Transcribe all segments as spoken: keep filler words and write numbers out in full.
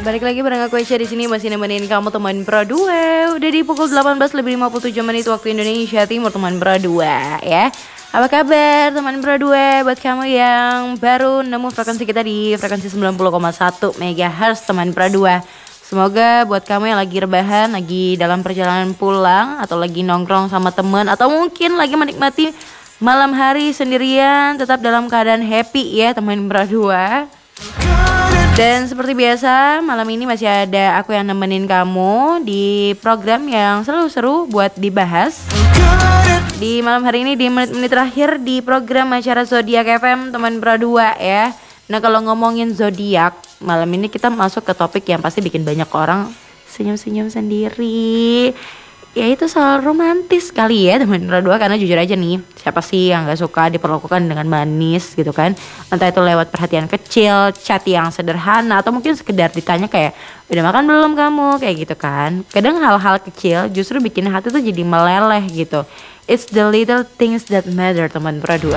Balik lagi bareng aku Aisyah di sini masih nemenin kamu teman Pro dua. Udah di pukul delapan belas lebih lima puluh tujuh menit waktu Indonesia Timur teman Pro dua ya. Apa kabar teman Pro dua? Buat kamu yang baru nemu frekuensi kita di frekuensi sembilan puluh koma satu megahertz teman Pro dua. Semoga buat kamu yang lagi rebahan, lagi dalam perjalanan pulang atau lagi nongkrong sama temen atau mungkin lagi menikmati malam hari sendirian tetap dalam keadaan happy ya teman Pro dua. Dan seperti biasa malam ini masih ada aku yang nemenin kamu di program yang selalu seru buat dibahas. Di malam hari ini di menit-menit terakhir di program acara Zodiak F M teman Pro dua ya. Nah kalau ngomongin zodiak malam ini kita masuk ke topik yang pasti bikin banyak orang senyum-senyum sendiri. Ya itu soal romantis kali ya teman Pro dua, karena jujur aja nih siapa sih yang gak suka diperlakukan dengan manis gitu kan. Entah itu lewat perhatian kecil, chat yang sederhana, atau mungkin sekedar ditanya kayak udah makan belum kamu, kayak gitu kan. Kadang hal-hal kecil justru bikin hati tuh jadi meleleh gitu. It's the little things that matter teman Pro dua.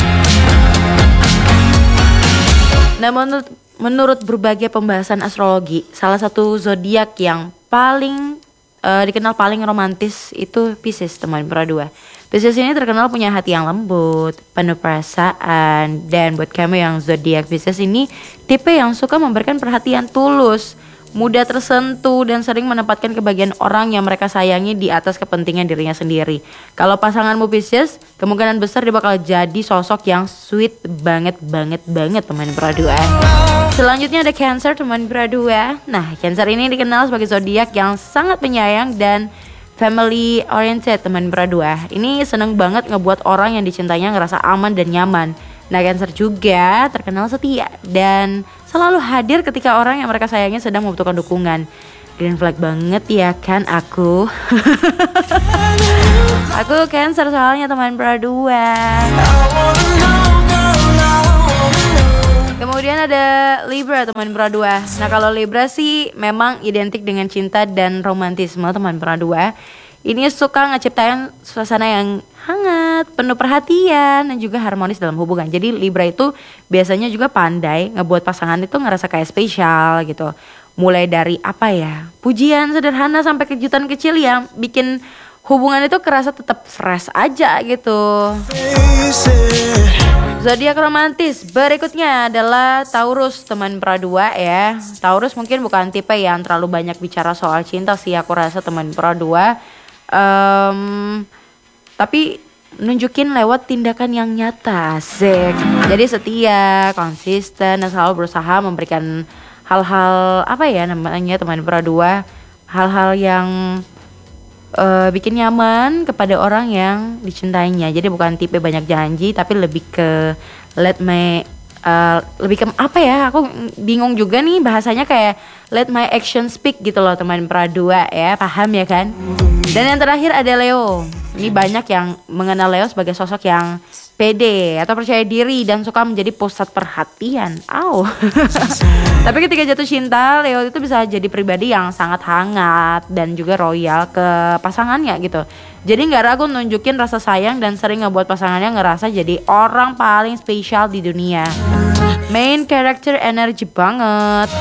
Nah menurut, menurut berbagai pembahasan astrologi, salah satu zodiak yang paling Uh, dikenal paling romantis itu Pisces teman Pro dua. Pisces ini terkenal punya hati yang lembut, penuh perasaan, dan buat kamu yang zodiak Pisces ini tipe yang suka memberikan perhatian tulus, mudah tersentuh dan sering menempatkan kebahagiaan orang yang mereka sayangi di atas kepentingan dirinya sendiri. Kalau pasanganmu Pisces, kemungkinan besar dia bakal jadi sosok yang sweet banget banget banget teman Pro dua. Selanjutnya ada Cancer teman Pro dua. Nah, Cancer ini dikenal sebagai zodiak yang sangat penyayang dan family oriented teman Pro dua. Ini seneng banget ngebuat orang yang dicintainya ngerasa aman dan nyaman. Nah, Cancer juga terkenal setia dan selalu hadir ketika orang yang mereka sayangi sedang membutuhkan dukungan. Green flag banget ya kan aku. Aku Cancer soalnya teman Pro dua. Kemudian ada Libra teman Pro dua. Nah kalau Libra sih memang identik dengan cinta dan romantisme teman Pro dua. Ini suka ngeciptain suasana yang hangat, penuh perhatian dan juga harmonis dalam hubungan. Jadi Libra itu biasanya juga pandai ngebuat pasangan itu ngerasa kayak spesial gitu. Mulai dari apa ya, pujian sederhana sampai kejutan kecil yang bikin hubungan itu kerasa tetap fresh aja gitu. Zodiak romantis berikutnya adalah Taurus teman Pro dua ya. Taurus mungkin bukan tipe yang terlalu banyak bicara soal cinta sih aku rasa teman Pro dua. Um, tapi nunjukin lewat tindakan yang nyata, asik. Jadi setia, konsisten dan selalu berusaha memberikan hal-hal apa ya namanya teman Pro dua, hal-hal yang Uh, bikin nyaman kepada orang yang dicintainya. Jadi bukan tipe banyak janji, tapi lebih ke let me uh, lebih ke apa ya? Aku bingung juga nih bahasanya, kayak let my action speak gitu loh teman Pro dua ya, paham ya kan? Dan yang terakhir ada Leo. Ini banyak yang mengenal Leo sebagai sosok yang pede atau percaya diri dan suka menjadi pusat perhatian. Au. Tapi ketika jatuh cinta, Leo itu bisa jadi pribadi yang sangat hangat dan juga royal ke pasangannya gitu. Jadi nggak ragu nunjukin rasa sayang dan sering ngebuat pasangannya ngerasa jadi orang paling spesial di dunia. Main character energy banget.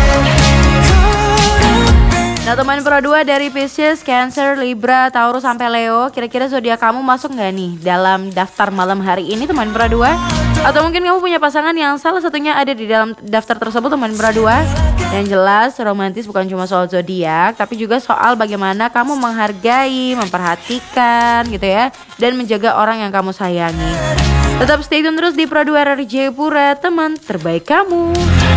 Nah teman Pro dua dari Pisces, Cancer, Libra, Taurus sampai Leo, kira-kira zodiak kamu masuk gak nih dalam daftar malam hari ini teman Pro dua? Atau mungkin kamu punya pasangan yang salah satunya ada di dalam daftar tersebut teman Pro dua? Yang jelas romantis bukan cuma soal zodiak, tapi juga soal bagaimana kamu menghargai, memperhatikan gitu ya, dan menjaga orang yang kamu sayangi. Tetap stay tune terus di Pro dua R R Jayapura, teman terbaik kamu.